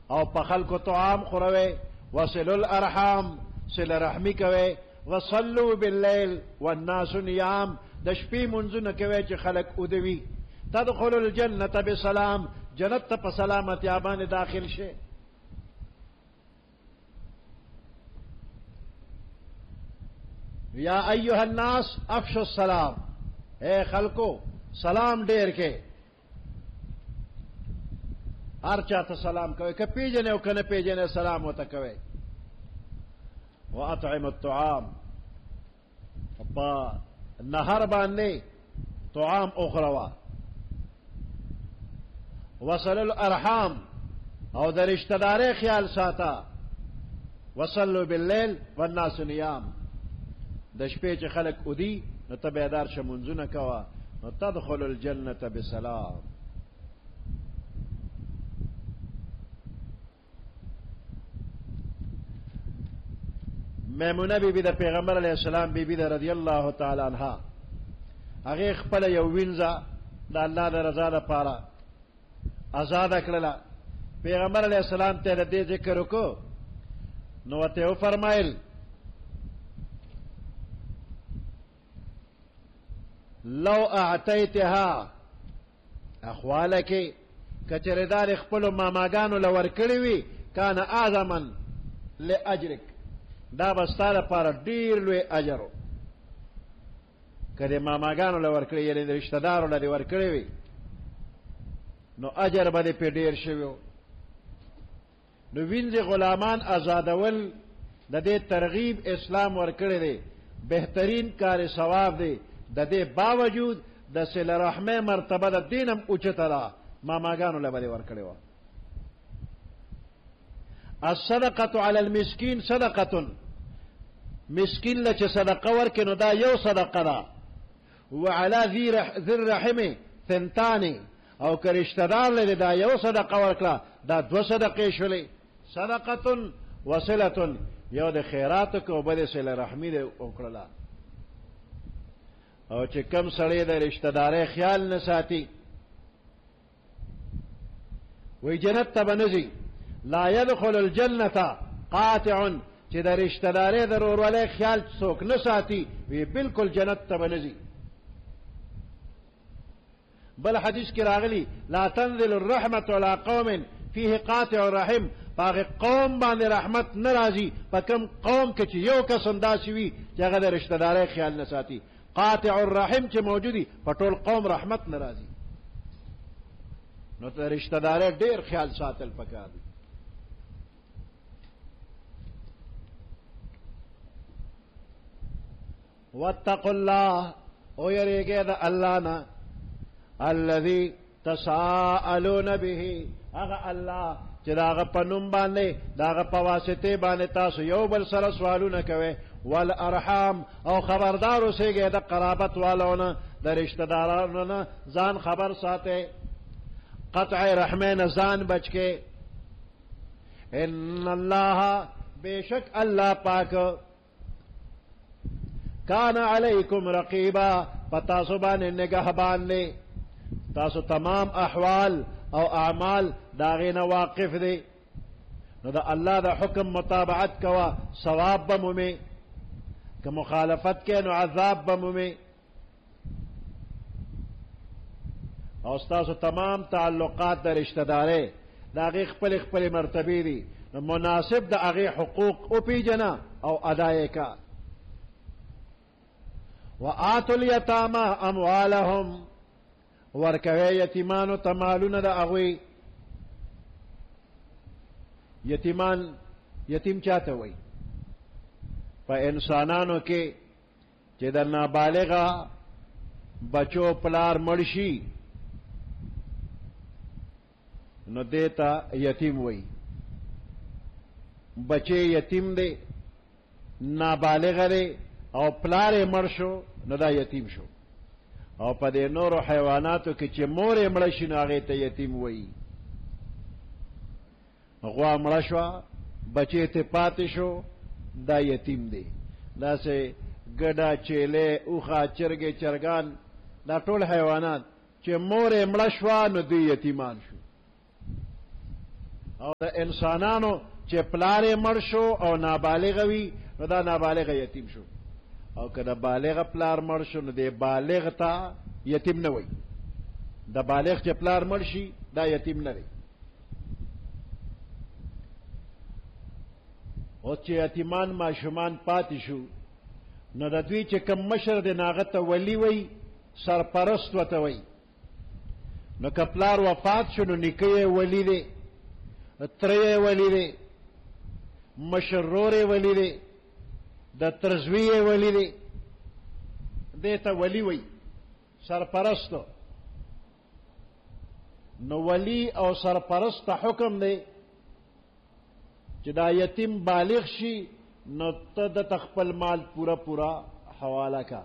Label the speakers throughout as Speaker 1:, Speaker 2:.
Speaker 1: او په خلکو طعام خوروي وصلوا الارحام صل رحمی کوي وصلوا بالليل والناس نيام د شپې منځونه کوي چې خلک اودوي تدخلوا الجنه بسلام جنت ته په سلامتی باندې داخل شي یا ایها الناس افشوا السلام اے خلکو سلام ډیر کې هر چاته سلام کوي که پیژنې او کنه پیژنې سلام وته کوي واطعم الطعام په نهر باندې طعام اخروا وصل الارحام او د رشتہ داري خیال ساته وصلوا بالليل والناس نيام د شپې چې خلک اودي نو ته بیدار شه منځونه کوه نو تدخل الجنه بسلام میمونه بیبی د پیغمبر علیه السلام بیبی د رضی الله تعالی عنها هغه خپل یو وینځه د الله د رضا لپاره آزاد کړله پیغمبر علیه السلام ته د دې ذکر وکړو نو ته فرمایل لو اعطيتها اخوالك کچردار خپل ماماګانو لور کړی وی کان اعظما لاجرک دا بستاره پر ډیر لوی اجر کړي ماماګانو لور کړی یعنی رشتہ دارو لري ور کړی وی نو اجر باندې په ډیر شوی نو وینځي غلامان آزادول د دې ترغیب اسلام ور کړی دی بهترین کار ثواب دی د دې باوجود د صله رحمه مرتبه د دینم اوچته ده ماماګانو لبري ور کړی و الصدقه علی المسکین صدقه مسکین لچ صدقه ورکنو دا یو صدقه ده وعلى ذی الرحم ثنتان او کرشتہ دار لري دا یو صدقه ورکړه دا دو صدقې شولې صدقه وصله یو د خیرات کو بل صله رحمی ده وکړه او چې کم سړی د رشتہ داري خیال نه ساتي وی جنت ته بنځي لا يدخل الجنه قاطع چې د رشتہ داري ضرور ولې خیال څوک نه ساتي وی بالکل جنت ته بنځي بل حدیث کې راغلی لا تنزل الرحمه على قوم فيه قاطع الرحم باغ قوم باندې رحمت ناراضي په کوم قوم کې چې یو کس انداسي وي چې هغه د رشتہ داري خیال نه ساتي قاطع الرحم چې موجودي په ټول قوم رحمت ناراضي نو ته رشتہ داري ډېر خیال ساتل پکار دي واتقوا الله او يريګه د الله نه الذي تساءلون به هغه الله چې داغه پنوم باندې داغه په واسطه باندې تاسو یو بل سره سوالونه کوي والارحام او خبردار اوسېږئ د قرابت والونه د رشتہ دارانو نه ځان خبر ساتي قطع رحمین ځان بچکه ان الله بیشک الله پاک کان علیکم رقیبا پتا سو باندې نگہبان دی تاسو تمام احوال او اعمال داغینا واقف دی نو دا اللہ دا حکم مطابعت کوا ثواب بمومی کہ مخالفت کے نو عذاب بمومی او تاسو تمام تعلقات دا رشتہ دارے دا اغی خپل خپل مرتبی دی نو مناسب دا اغی حقوق او پی جنا او ادائے کا وآتوا الیتاما اموالهم ورکوی یتیمانو تمالون دا اغوی یتیم چاہتا ہوئی پا انسانانو کے چی در نابالغا بچو پلار مرشی نو دیتا یتیم ہوئی بچے یتیم دے نابالغ دے او پلار مرشو نو دا یتیم شو او په دې نور حیواناتو کې چې مور مړ شي نو هغه ته یتیم وایي غوا مړ شو بچی ته پاتې شو دا یتیم دی دا سه ګډا چيله اوخه چرګه چرګان دا ټول حیوانات چې مور مړ شو نو دی یتیمان شو او د انسانانو چې پلار مړ شو او نابالغ وي نو دا نابالغ یتیم شو، او که د بالغ پلار مړ شو نو د بالغ ته یتیم نه وي. د بالغ چې پلار مړ شي دا یتیم نه دی. او چې یتیمان ماشومان پاتې شو نو د دوی چې کم مشر دی ناغه ته ولی وي، سرپرست ورته وي. نو که پلار وفات شو نو نیکه یې ولی دی، تره یې ولی دی، مشر رور یې ولی دی، د ترزوی یې ولی دی، دې ته ولی وي، سرپرست. نو ولی او سرپرست ته حکم دی چې دا یتیم بالغ شي نو ته د خپل مال پورا پورا حواله کا،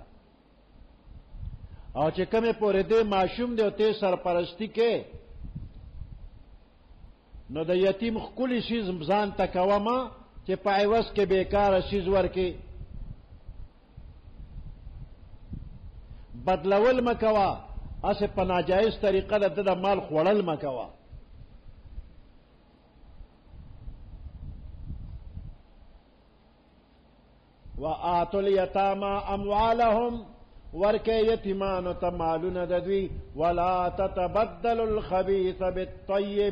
Speaker 1: او چې کومه پورې دې معشوم دی او ته سرپرستی کې نو د یتیم خپل شي ځان تکوما چې په عوض کې بیکاره شي ورکې. بدلول مکوا، اسه په ناجایز طریقه د مال خوړل مکوا. وآتوا اليتامى أموالهم ورکه یتیمانو ته مالونه د دوی، ولا تتبدلوا الخبيث بالطيب،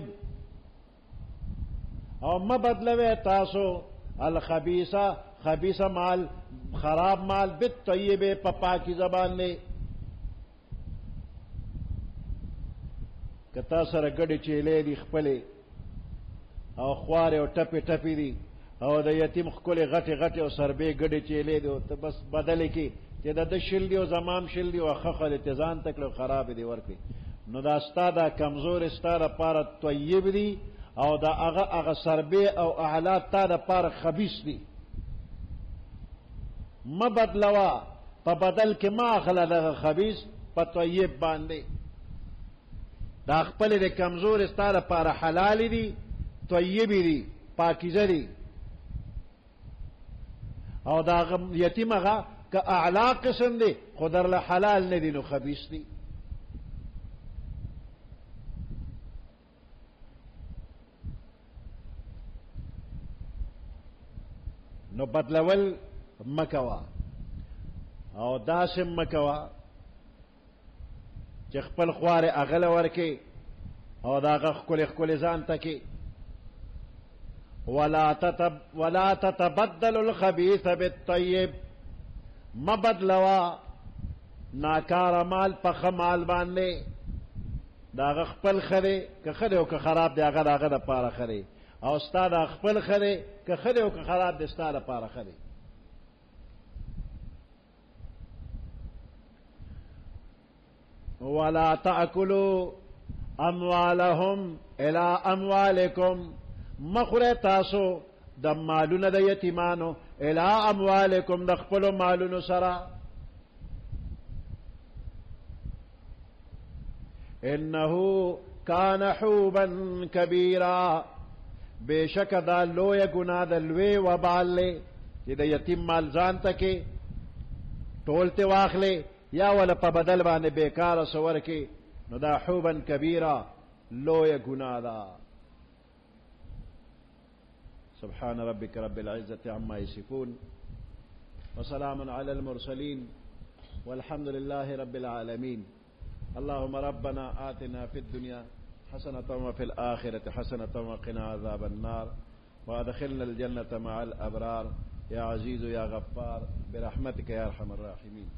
Speaker 1: او مبدلوي تاسو خبيث مال خراب مال بالطيب په پاکی زبان نه. کتا سره ګډي چيلې دي خپلې او خوار او ټپي ټپي دي او د یتیم خپل غټي غټي او سربې ګډي چيلې دي، ته بس بدل کی چې د شل دی او زمام شل دی او خخل اتزان تکلو خراب دی ورکي. نو دا ستاده کمزور ستاره پاره طیب دی، او دا هغه سربې او اعلا تا د پاره خبيث دی. مبدلوا په بدل کې ما اخلا د خبيث په طیب باندې. دا خپل د کمزور ستاره پاره حلال دی، طیب دی، پاکیزه دی. او دا یتیم هغه که اعلا قسم دی خو در له حلال نه دی نو خبيث دی. نو بدلول مکوا او داسم مکوا چې خپل خواره اغل ورکي او داغه خپل ځان تکي. ولا تتبدل الخبيث بالطيب، مبدلوا ناکار مال په خمال باندې. داغه خپل خره که خره او که خراب دی هغه داغه د پاره خره، او استاد خپل خره که خره او که خراب دی استاد لپاره خره. ولا تأكلوا اموالهم الى اموالكم، مخوره تاسو د مالونه د یتیمانو الى اموالکم د خپل مالونو سره. انه کان حوبا کبیرا، بشک دا لوی گناه د لوی وبال له چې د یتیم مال ځان تکي ټولته واخلې یا ولا په بدل باندې بیکاره سور کې، نو دا حوبا کبیرا لوی گناه دا. سبحان ربك رب العزة عما يصفون وسلام على المرسلين والحمد لله رب العالمين. اللهم ربنا آتنا في الدنيا حسنة وفي الآخرة حسنة وقنا عذاب النار وأدخلنا الجنة مع الأبرار يا عزيز يا غفار برحمتك يا أرحم الراحمين.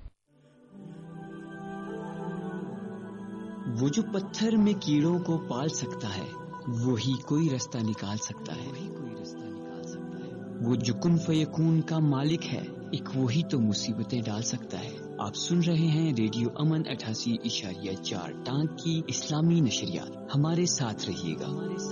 Speaker 2: वो जो पत्थर में कीड़ों को पाल सकता है वही कोई रास्ता निकाल सकता है। वो जो कुन फयकून का मालिक है एक वही तो मुसीबतें डाल सकता है। आप सुन रहे हैं रेडियो अमन 88.4 टांग की इस्लामी नशरियात। हमारे साथ रहिएगा।